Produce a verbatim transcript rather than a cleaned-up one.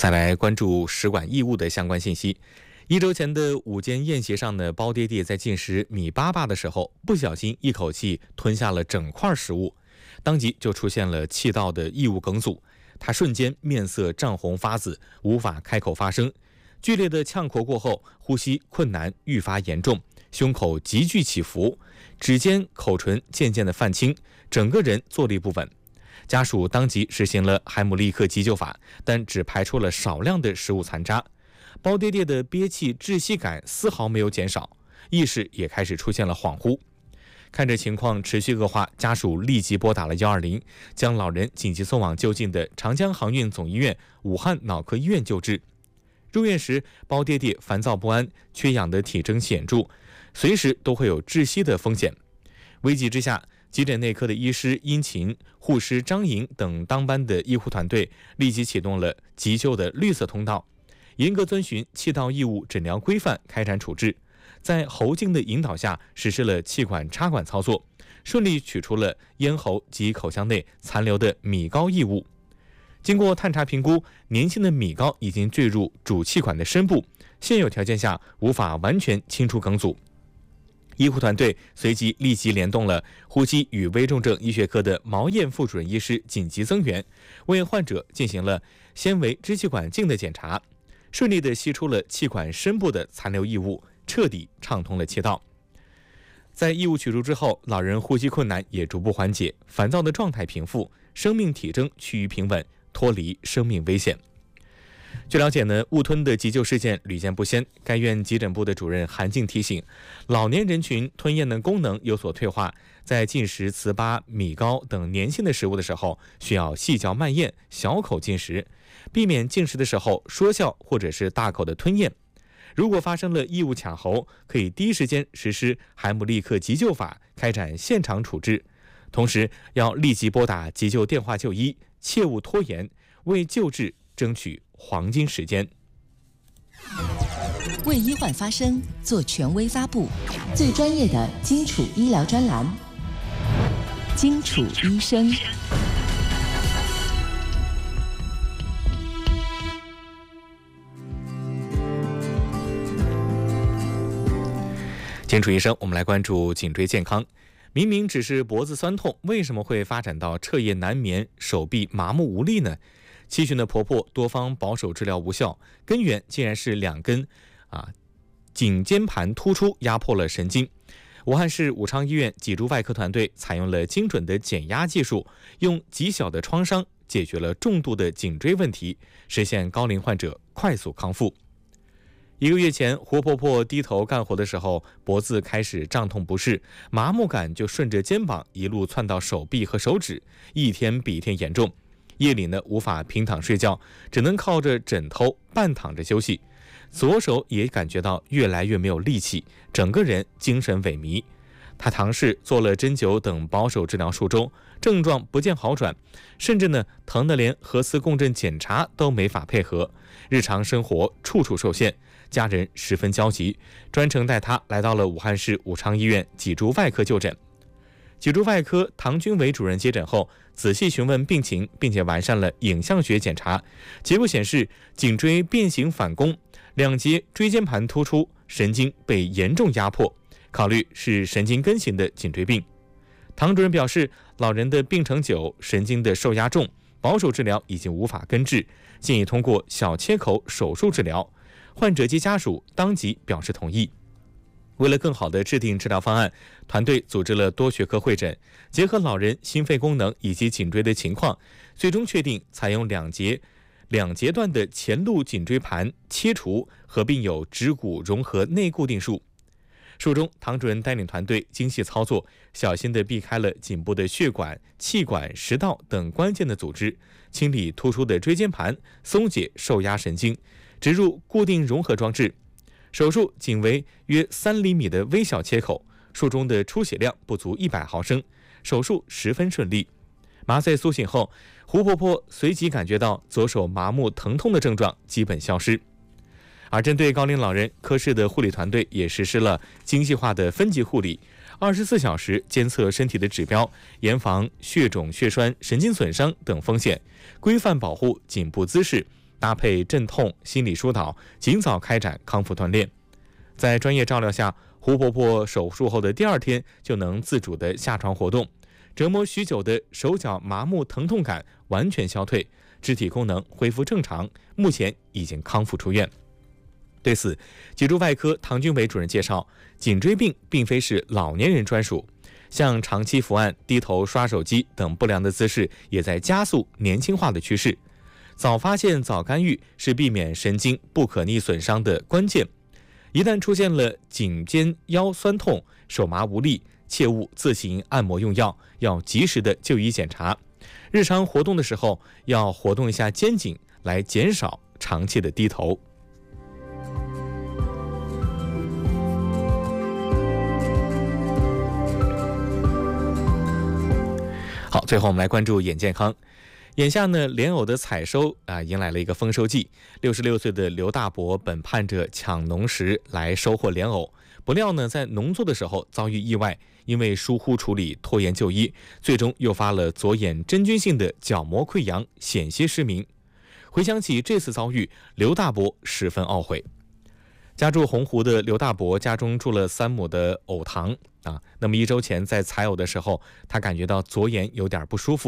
再来关注食管异物的相关信息。一周前的午间宴席上呢，包爹爹在进食米粑粑的时候，不小心一口气吞下了整块食物，当即就出现了气道的异物梗阻，他瞬间面色涨红发紫，无法开口发声，剧烈的呛咳过后，呼吸困难愈发严重，胸口急剧起伏，指尖口唇渐渐的泛青，整个人坐立不稳。家属当即实行了海姆立克急救法，但只排出了少量的食物残渣。包爹爹的憋气窒息感丝毫没有减少，意识也开始出现了恍惚。看着情况持续恶化，家属立即拨打了一二零，将老人紧急送往就近的长江航运总医院武汉脑科医院救治。入院时，包爹爹烦躁不安，缺氧的体征显著，随时都会有窒息的风险。危急之下，急诊内科的医师殷勤、护士张莹等当班的医护团队立即启动了急救的绿色通道，严格遵循气道异物诊疗规范开展处置，在喉镜的引导下实施了气管插管操作，顺利取出了咽喉及口腔内残留的米膏异物。经过探查评估，粘性的米膏已经坠入主气管的深部，现有条件下无法完全清除梗阻。医护团队随即立即联动了呼吸与危重症医学科的毛燕副主任医师紧急增援，为患者进行了纤维支气管镜的检查，顺利地吸出了气管深部的残留异物，彻底畅通了气道。在异物取出之后，老人呼吸困难也逐步缓解，烦躁的状态平复，生命体征趋于平稳，脱离生命危险。据了解呢，误吞的急救事件屡见不鲜。该院急诊部的主任韩静提醒，老年人群吞咽的功能有所退化，在进食糍粑、米糕等粘性的食物的时候，需要细嚼慢咽，小口进食，避免进食的时候说笑或者是大口的吞咽。如果发生了异物卡喉，可以第一时间实施海姆立克急救法，开展现场处置。同时要立即拨打急救电话就医，切勿拖延，为救治争取黄金时间。 为医患发声，做权威发布，最专业的基础医疗专栏，基础医生。 基础医生，我们来关注颈椎健康。明明只是脖子酸痛，为什么会发展到彻夜难眠、手臂麻木无力呢？七旬的婆婆多方保守治疗无效，根源竟然是两根啊颈间盘突出压迫了神经。武汉市武昌医院脊柱外科团队采用了精准的减压技术，用极小的创伤解决了重度的颈椎问题，实现高龄患者快速康复。一个月前，胡婆婆低头干活的时候，脖子开始胀痛不适，麻木感就顺着肩膀一路窜到手臂和手指，一天比一天严重。夜里呢，无法平躺睡觉，只能靠着枕头半躺着休息。左手也感觉到越来越没有力气，整个人精神萎靡。她尝试做了针灸等保守治疗数周，症状不见好转，甚至呢疼得连核磁共振检查都没法配合，日常生活处处受限。家人十分焦急，专程带他来到了武汉市武昌医院脊柱外科就诊。脊柱外科唐军伟主任接诊后，仔细询问病情，并且完善了影像学检查，结果显示颈椎变形反弓，两节椎间盘突出，神经被严重压迫，考虑是神经根型的颈椎病。唐主任表示，老人的病程久，神经的受压重，保守治疗已经无法根治，建议通过小切口手术治疗。患者及家属当即表示同意。为了更好地制定治疗方案，团队组织了多学科会诊，结合老人心肺功能以及颈椎的情况，最终确定采用两节两节段的前路颈椎盘切除，合并有指骨融合内固定术。术中，唐主任带领团队精细操作，小心地避开了颈部的血管、气管、食道等关键的组织，清理突出的椎间盘，松解受压神经，植入固定融合装置。手术仅为约三厘米的微小切口，术中的出血量不足一百毫升，手术十分顺利。麻醉苏醒后，胡婆婆随即感觉到左手麻木疼痛的症状基本消失。而针对高龄老人，科室的护理团队也实施了精细化的分级护理，二十四小时监测身体的指标，严防血肿、血栓、神经损伤等风险，规范保护颈部姿势， 搭配镇痛、心理疏导，尽早开展康复锻炼。在专业照料下，胡婆婆手术后的第二天就能自主的下床活动，折磨许久的手脚麻木疼痛感完全消退，肢体功能恢复正常，目前已经康复出院。对此，脊柱外科唐军伟主任介绍，颈椎病并非是老年人专属，像长期伏案、低头刷手机等不良的姿势也在加速年轻化的趋势。早发现、早干预是避免神经不可逆损伤的关键。一旦出现了颈肩腰酸痛、手麻无力，切勿自行按摩用药，要及时的就医检查。日常活动的时候，要活动一下肩颈，来减少长期的低头。好，最后我们来关注眼健康。眼下呢，莲藕的采收啊，迎来了一个丰收季。六十六岁的刘大伯本盼着抢农时来收获莲藕，不料呢，在农作的时候遭遇意外，因为疏忽处理、拖延就医，最终诱发了左眼真菌性的角膜溃疡，险些失明。回想起这次遭遇，刘大伯十分懊悔。家住洪湖的刘大伯家中住了三亩的藕塘啊，那么一周前在采藕的时候，他感觉到左眼有点不舒服。